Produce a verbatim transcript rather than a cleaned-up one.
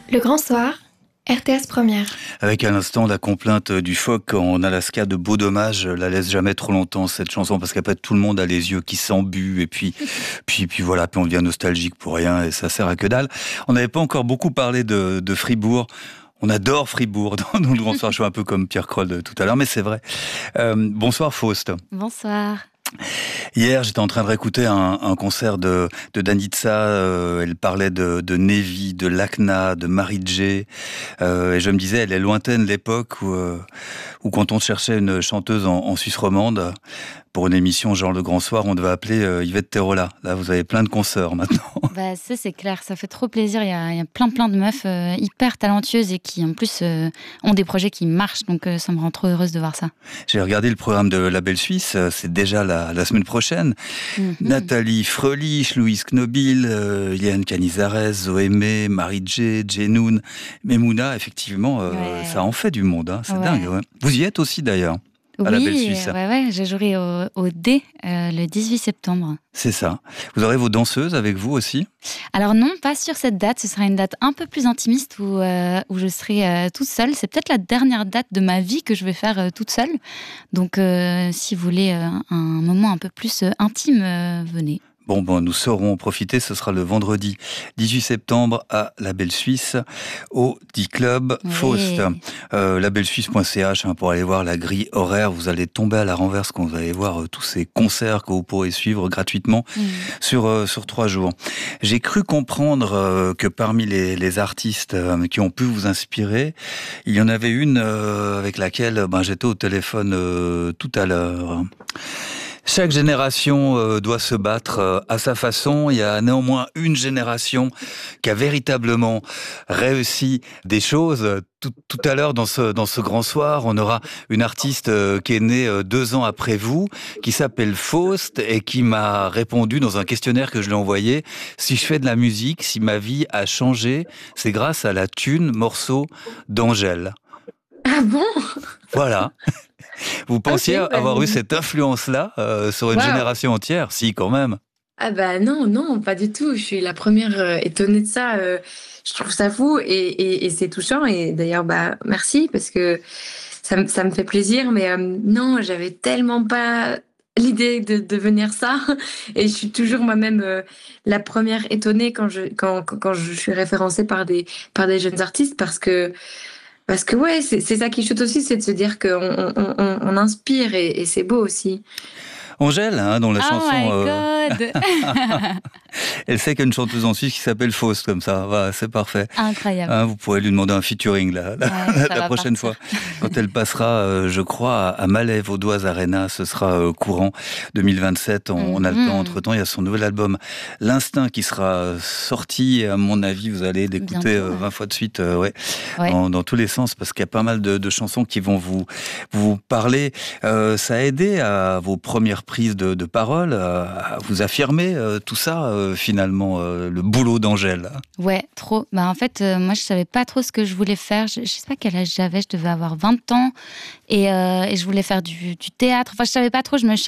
Le Grand Soir, R T S Première. Avec à l'instant la complainte du phoque en Alaska de Beau Dommage, la laisse jamais trop longtemps cette chanson parce qu'après tout le monde a les yeux qui s'embuent et puis, puis, puis voilà, puis on devient nostalgique pour rien et ça sert à que dalle. On n'avait pas encore beaucoup parlé de, de Fribourg. On adore Fribourg dans le Grand Soir. Je suis un peu comme Pierre Kroll tout à l'heure, mais c'est vrai. Euh, bonsoir Faust. Bonsoir. Hier, j'étais en train de réécouter un, un concert de, de Danitza. Euh, elle parlait de, de Nevi, de Lakna, de Mary J. Euh, et je me disais, elle est lointaine l'époque où, euh, où quand on cherchait une chanteuse en, en Suisse romande, pour une émission genre Le Grand Soir, on devait appeler euh, Yvette Terola. Là, vous avez plein de consoeurs maintenant. Bah, ça, c'est clair, ça fait trop plaisir. Il y a, il y a plein, plein de meufs euh, hyper talentueuses et qui, en plus, euh, ont des projets qui marchent. Donc, euh, ça me rend trop heureuse de voir ça. J'ai regardé le programme de La Belle Suisse. C'est déjà la, la semaine prochaine. Mm-hmm. Nathalie Fröhlich, Louise Knobil, euh, Yann Canizares, Zoémé, Mary J, Jenoun, Memouna. Effectivement, euh, ouais. Ça en fait du monde. Hein. C'est ouais. dingue. Ouais. Vous y êtes aussi, d'ailleurs. À oui, la Belle Suisse. Ouais, ouais, j'ai joué au, au D euh, le dix-huit septembre. C'est ça. Vous aurez vos danseuses avec vous aussi ? Alors non, pas sur cette date. Ce sera une date un peu plus intimiste où, euh, où je serai euh, toute seule. C'est peut-être la dernière date de ma vie que je vais faire euh, toute seule. Donc, euh, si vous voulez euh, un moment un peu plus euh, intime, euh, venez. Bon, bon, nous saurons en profiter. Ce sera le vendredi dix-huit septembre à La Belle Suisse, au D-Club oui. Faust. Euh, labellesuisse point c h hein, pour aller voir la grille horaire. Vous allez tomber à la renverse quand vous allez voir euh, tous ces concerts que vous pourrez suivre gratuitement mmh. sur, euh, sur trois jours. J'ai cru comprendre euh, que parmi les, les artistes euh, qui ont pu vous inspirer, il y en avait une euh, avec laquelle ben, j'étais au téléphone euh, tout à l'heure. Chaque génération euh, doit se battre euh, à sa façon. Il y a néanmoins une génération qui a véritablement réussi des choses. Tout, tout à l'heure, dans ce, dans ce grand soir, on aura une artiste euh, qui est née euh, deux ans après vous, qui s'appelle Faust et qui m'a répondu dans un questionnaire que je lui ai envoyé. Si je fais de la musique, si ma vie a changé, c'est grâce à la thune morceau d'Angèle. Ah bon ? Voilà. Vous pensiez okay, bah, avoir oui. eu cette influence-là euh, sur une wow. génération entière ? Si, quand même. Ah bah non, non, pas du tout. Je suis la première euh, étonnée de ça. Euh, je trouve ça fou et, et, et c'est touchant. Et d'ailleurs, bah merci parce que ça, ça me fait plaisir. Mais euh, non, j'avais tellement pas l'idée de devenir ça. Et je suis toujours moi-même euh, la première étonnée quand je, quand, quand je suis référencée par des, par des jeunes artistes parce que Parce que ouais, c'est, c'est ça qui chute aussi, c'est de se dire qu'on on, on, on inspire et, et c'est beau aussi. Angèle, hein, dont la oh chanson... My God. Euh... Elle sait qu'il y a une chanteuse en Suisse qui s'appelle Faust, comme ça. Voilà, c'est parfait. Incroyable. Hein, vous pourrez lui demander un featuring là, la, ouais, la prochaine partir. fois. Quand elle passera, euh, je crois, à Malais, Vaudoise Arena, ce sera euh, courant deux mille vingt-sept. On, mm-hmm. on a le temps entre-temps. Il y a son nouvel album, L'Instinct, qui sera sorti. Et à mon avis, vous allez l'écouter euh, vingt fois de suite, euh, ouais, ouais. Dans, dans tous les sens, parce qu'il y a pas mal de, de chansons qui vont vous, vous parler. Euh, ça a aidé à vos premières prises de, de parole, à vous affirmer euh, tout ça, euh, finalement, euh, le boulot d'Angèle. Ouais, trop. Bah, en fait, euh, moi, je savais pas trop ce que je voulais faire. Je, je sais pas quel âge j'avais, je devais avoir vingt ans. Et, euh, et je voulais faire du, du théâtre. Enfin, je savais pas trop, je me